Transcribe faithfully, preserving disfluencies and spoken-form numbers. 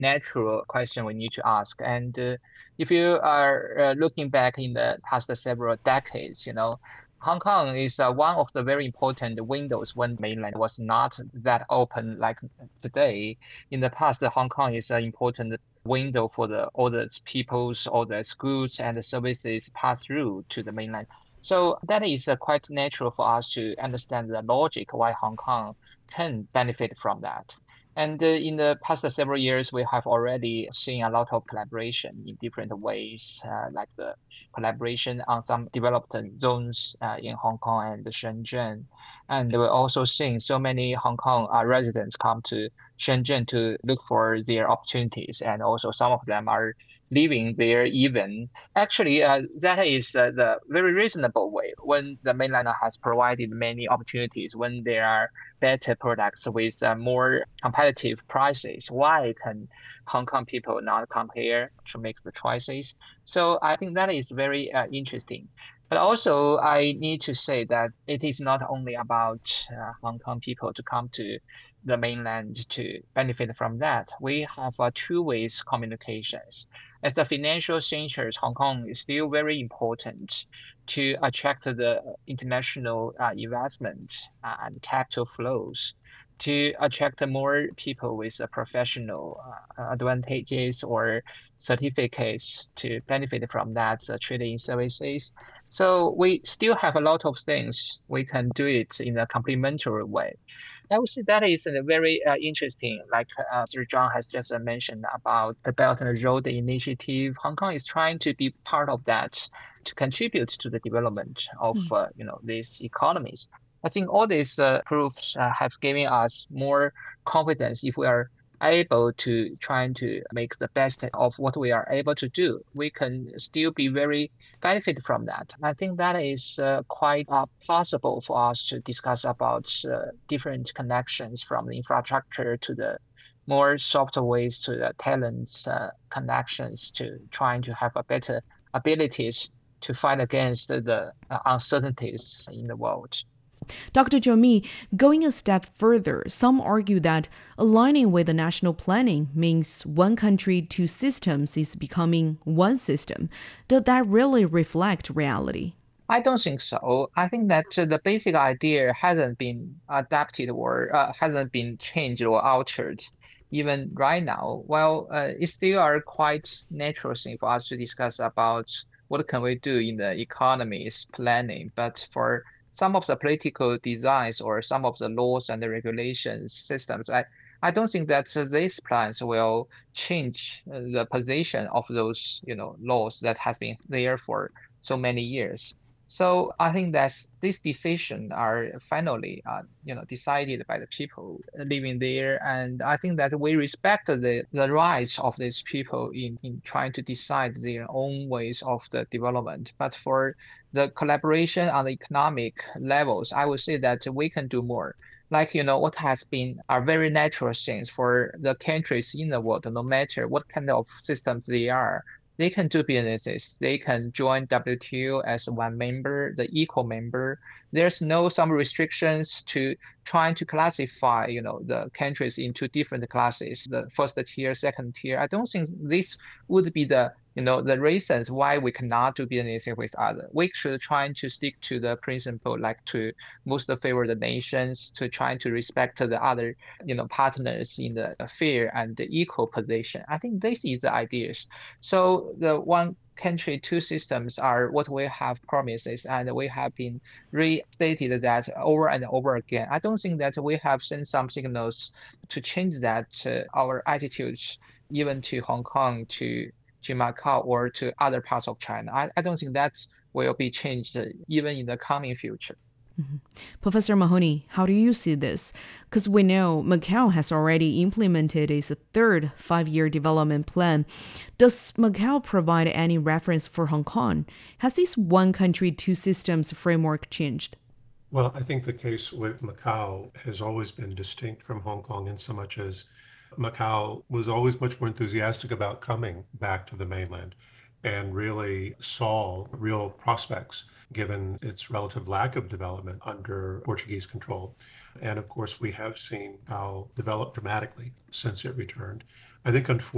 natural question we need to ask. And uh, if you are uh, looking back in the past several decades, you know, Hong Kong is uh, one of the very important windows when mainland was not that open like today. In the past, Hong Kong is an important window for the all the peoples, all the schools and the services pass through to the mainland. So that is uh, quite natural for us to understand the logic why Hong Kong can benefit from that. And uh, in the past several years, we have already seen a lot of collaboration in different ways, uh, like the collaboration on some developed zones uh, in Hong Kong and Shenzhen. And we're also seeing so many Hong Kong uh, residents come to Shenzhen to look for their opportunities, and also some of them are living there even. Actually, uh, that is uh, the very reasonable way when the mainland has provided many opportunities, when there are better products with uh, more competitive prices. Why can Hong Kong people not come here to make the choices? So I think that is very uh, interesting. But also, I need to say that it is not only about uh, Hong Kong people to come to the mainland to benefit from that. We have uh, two ways communications. As a financial center, Hong Kong is still very important to attract the international uh, investment uh, and capital flows, to attract more people with uh, professional uh, advantages or certificates to benefit from that uh, trading services. So we still have a lot of things we can do it in a complementary way. I would say that is a very uh, interesting, like uh, Sir John has just uh, mentioned about the Belt and Road Initiative. Hong Kong is trying to be part of that to contribute to the development of Mm. uh, you know these economies. I think all these uh, proofs uh, have given us more confidence if we are able to trying to make the best of what we are able to do. We can still be very benefit from that. I think that is uh, quite uh, possible for us to discuss about uh, different connections from the infrastructure to the more soft ways to the talents uh, connections to trying to have a better abilities to fight against the uh, uncertainties in the world. Doctor Jomi, going a step further, some argue that aligning with the national planning means one country, two systems is becoming one system. Does that really reflect reality? I don't think so. I think that uh, the basic idea hasn't been adapted or uh, hasn't been changed or altered even right now. Well, uh, it's still a quite natural thing for us to discuss about what can we do in the economy's planning. But for some of the political designs or some of the laws and the regulations systems, I, I don't think that uh, these plans will change uh, the position of those, you know, laws that has been there for so many years. So I think that these decisions are finally, uh, you know, decided by the people living there, and I think that we respect the, the rights of these people in, in trying to decide their own ways of the development. But for the collaboration on the economic levels, I would say that we can do more. Like, you know, what has been are very natural things for the countries in the world, no matter what kind of systems they are, they can do businesses. They can join W T O as one member, the equal member. There's no some restrictions to trying to classify, you know, the countries into different classes, the first tier, second tier. I don't think this would be the, you know, the reasons why we cannot do business with other. We should try to stick to the principle like to most favored nations, to try to respect the other, you know, partners in the fair and the equal position. I think this is the ideas. So the one country, two systems are what we have promises, and we have been restated that over and over again. I don't think that we have sent some signals to change that uh, our attitudes, even to Hong Kong, to to Macau, or to other parts of China. I, I don't think that will be changed uh, even in the coming future. Professor Mahoney, how do you see this? Because we know Macau has already implemented its third five year development plan. Does Macau provide any reference for Hong Kong? Has this one country, two systems framework changed? Well, I think the case with Macau has always been distinct from Hong Kong in so much as Macau was always much more enthusiastic about coming back to the mainland and really saw real prospects given its relative lack of development under Portuguese control. And of course, we have seen how develop dramatically since it returned. I think, unfortunately,